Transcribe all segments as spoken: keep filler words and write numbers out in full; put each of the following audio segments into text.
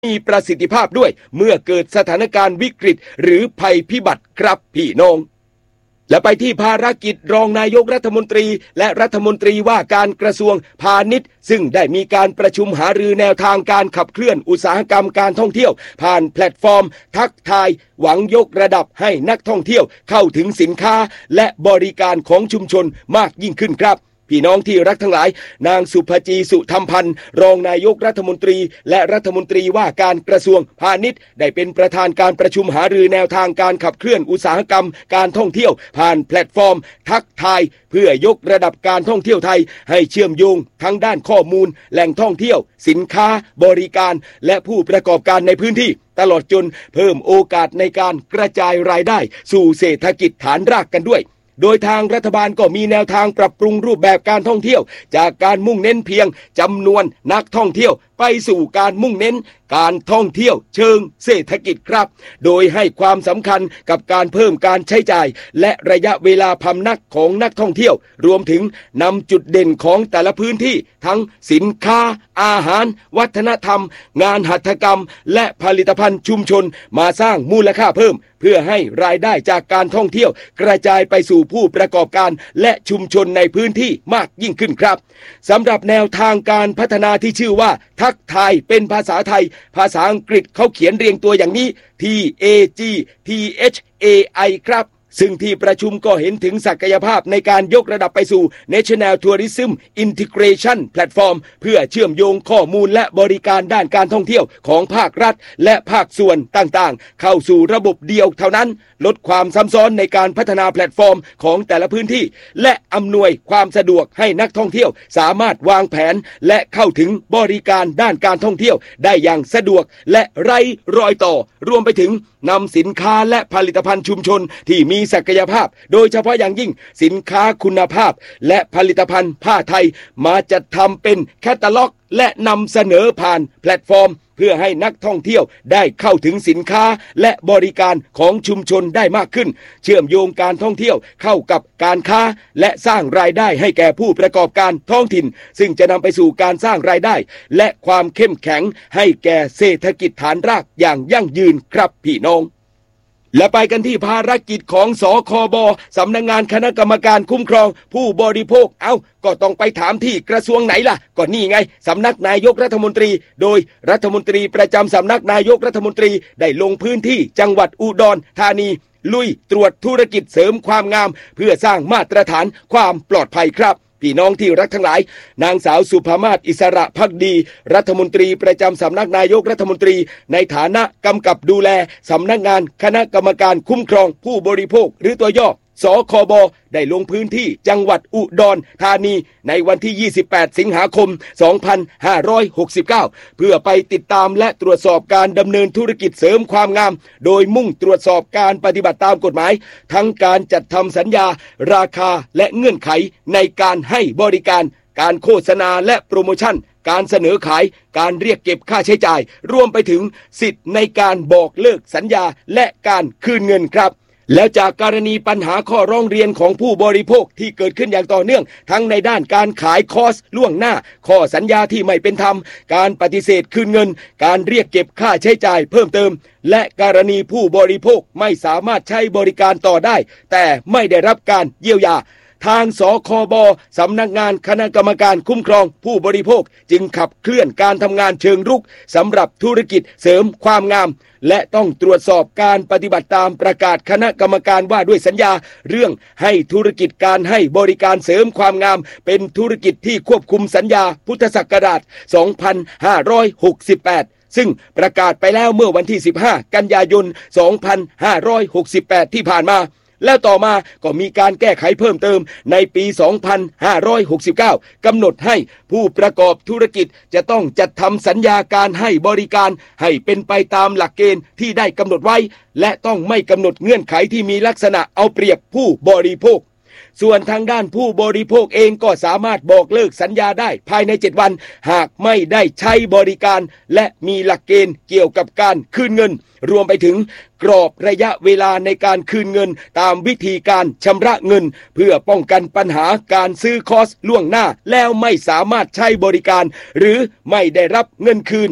มีประสิทธิภาพด้วยเมื่อเกิดสถานการณ์วิกฤตหรือภัยพิบัติครับพี่น้องและไปที่ภารกิจรองนายกรัฐมนตรีและรัฐมนตรีว่าการกระทรวงพาณิชย์ซึ่งได้มีการประชุมหารือแนวทางการขับเคลื่อนอุตสาหกรรมการท่องเที่ยวผ่านแพลตฟอร์มทักทายหวังยกระดับให้นักท่องเที่ยวเข้าถึงสินค้าและบริการของชุมชนมากยิ่งขึ้นครับพี่น้องที่รักทั้งหลายนางสุภจีสุธรรมพันธ์รองนายกรัฐมนตรีและรัฐมนตรีว่าการกระทรวงพาณิชย์ได้เป็นประธานการประชุมหารือแนวทางการขับเคลื่อนอุตสาหกรรมการท่องเที่ยวผ่านแพลตฟอร์มทักทายเพื่อยกระดับการท่องเที่ยวไทยให้เชื่อมโยงทั้งด้านข้อมูลแหล่งท่องเที่ยวสินค้าบริการและผู้ประกอบการในพื้นที่ตลอดจนเพิ่มโอกาสในการกระจายรายได้สู่เศรษฐกิจฐานรากกันด้วยโดยทางรัฐบาลก็มีแนวทางปรับปรุงรูปแบบการท่องเที่ยวจากการมุ่งเน้นเพียงจำนวนนักท่องเที่ยวไปสู่การมุ่งเน้นการท่องเที่ยวเชิงเศรษฐกิจครับโดยให้ความสำคัญกับการเพิ่มการใช้จ่ายและระยะเวลาพำนักของนักท่องเที่ยวรวมถึงนำจุดเด่นของแต่ละพื้นที่ทั้งสินค้าอาหารวัฒนธรรมงานหัตถกรรมและผลิตภัณฑ์ชุมชนมาสร้างมูลค่าเพิ่มเพื่อให้รายได้จากการท่องเที่ยวกระจายไปสู่ผู้ประกอบการและชุมชนในพื้นที่มากยิ่งขึ้นครับสำหรับแนวทางการพัฒนาที่ชื่อว่าทักทายเป็นภาษาไทยภาษาอังกฤษเขาเขียนเรียงตัวอย่างนี้ ที เอ จี ที เอช เอ ไอ ครับซึ่งที่ประชุมก็เห็นถึงศักยภาพในการยกระดับไปสู่ National Tourism Integration Platform เพื่อเชื่อมโยงข้อมูลและบริการด้านการท่องเที่ยวของภาครัฐและภาคส่วนต่างๆเข้าสู่ระบบเดียวเท่านั้นลดความซ้ำซ้อนในการพัฒนาแพลตฟอร์มของแต่ละพื้นที่และอำนวยความสะดวกให้นักท่องเที่ยวสามารถวางแผนและเข้าถึงบริการด้านการท่องเที่ยวได้อย่างสะดวกและไร้รอยต่อรวมไปถึงนำสินค้าและผลิตภัณฑ์ชุมชนที่มีศักยภาพโดยเฉพาะอย่างยิ่งสินค้าคุณภาพและผลิตภัณฑ์ผ้าไทยมาจัดทำเป็นแคตตาล็อกและนำเสนอผ่านแพลตฟอร์มเพื่อให้นักท่องเที่ยวได้เข้าถึงสินค้าและบริการของชุมชนได้มากขึ้นเชื่อมโยงการท่องเที่ยวเข้ากับการค้าและสร้างรายได้ให้แก่ผู้ประกอบการท้องถิ่นซึ่งจะนำไปสู่การสร้างรายได้และความเข้มแข็งให้แก่เศรษฐกิจฐานรากอย่างยั่งยืนครับพี่น้องและไปกันที่ภารกิจของสคบสำนักงานคณะกรรมการคุ้มครองผู้บริโภคเอ้าก็ต้องไปถามที่กระทรวงไหนล่ะก็นี่ไงสำนักนายกรัฐมนตรีโดยรัฐมนตรีประจำสำนักนายกรัฐมนตรีได้ลงพื้นที่จังหวัดอุดรธานีลุยตรวจธุรกิจเสริมความงามเพื่อสร้างมาตรฐานความปลอดภัยครับพี่น้องที่รักทั้งหลายนางสาวสุภามาศอิสระภักดีรัฐมนตรีประจำสำนักนายกรัฐมนตรีในฐานะกำกับดูแลสำนักงานคณะกรรมการคุ้มครองผู้บริโภคหรือตัวย่อสคบได้ลงพื้นที่จังหวัดอุดรธานีในวันที่ยี่สิบแปดสิงหาคมสองพันห้าร้อยหกสิบเก้าเพื่อไปติดตามและตรวจสอบการดำเนินธุรกิจเสริมความงามโดยมุ่งตรวจสอบการปฏิบัติตามกฎหมายทั้งการจัดทำสัญญาราคาและเงื่อนไขในการให้บริการการโฆษณาและโปรโมชั่นการเสนอขายการเรียกเก็บค่าใช้จ่ายรวมไปถึงสิทธิ์ในการบอกเลิกสัญญาและการคืนเงินครับแล้วจากกรณีปัญหาข้อร้องเรียนของผู้บริโภคที่เกิดขึ้นอย่างต่อเนื่องทั้งในด้านการขายคอร์สล่วงหน้าข้อสัญญาที่ไม่เป็นธรรมการปฏิเสธคืนเงินการเรียกเก็บค่าใช้จ่ายเพิ่มเติมและกรณีผู้บริโภคไม่สามารถใช้บริการต่อได้แต่ไม่ได้รับการเยียวยาทางสคบสำนักงานคณะกรรมการคุ้มครองผู้บริโภคจึงขับเคลื่อนการทำงานเชิงรุกสำหรับธุรกิจเสริมความงามและต้องตรวจสอบการปฏิบัติตามประกาศคณะกรรมการว่าด้วยสัญญาเรื่องให้ธุรกิจการให้บริการเสริมความงามเป็นธุรกิจที่ควบคุมสัญญาพุทธศักราชสองพันห้าร้อยหกสิบแปดซึ่งประกาศไปแล้วเมื่อวันที่สิบห้ากันยายนสองพันห้าร้อยหกสิบแปดที่ผ่านมาแล้วต่อมาก็มีการแก้ไขเพิ่มเติมในปีสองพันห้าร้อยหกสิบเก้ากำหนดให้ผู้ประกอบธุรกิจจะต้องจัดทำสัญญาการให้บริการให้เป็นไปตามหลักเกณฑ์ที่ได้กำหนดไว้และต้องไม่กำหนดเงื่อนไขที่มีลักษณะเอาเปรียบผู้บริโภคส่วนทางด้านผู้บริโภคเองก็สามารถบอกเลิกสัญญาได้ภายในเจ็ดวันหากไม่ได้ใช้บริการและมีหลักเกณฑ์เกี่ยวกับการคืนเงินรวมไปถึงกรอบระยะเวลาในการคืนเงินตามวิธีการชำระเงินเพื่อป้องกันปัญหาการซื้อคอร์สล่วงหน้าแล้วไม่สามารถใช้บริการหรือไม่ได้รับเงินคืน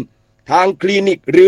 ทางคลินิกหรือ